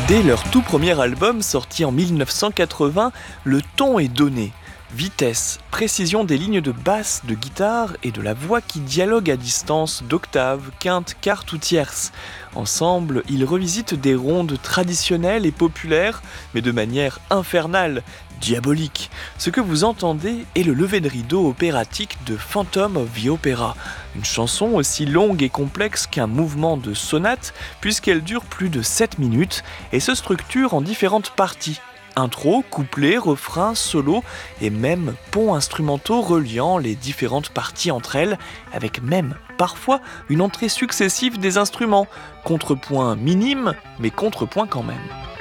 Dès leur tout premier album, sorti en 1980, le ton est donné. Vitesse, précision des lignes de basse, de guitare et de la voix qui dialoguent à distance d'octaves, quintes, quartes ou tierces. Ensemble, ils revisitent des rondes traditionnelles et populaires, mais de manière infernale, diabolique. Ce que vous entendez est le lever de rideau opératique de Phantom of the Opera, une chanson aussi longue et complexe qu'un mouvement de sonate, puisqu'elle dure plus de 7 minutes et se structure en différentes parties. Intro, couplet, refrain, solo et même ponts instrumentaux reliant les différentes parties entre elles, avec même parfois une entrée successive des instruments. Contrepoint minime, mais contrepoint quand même.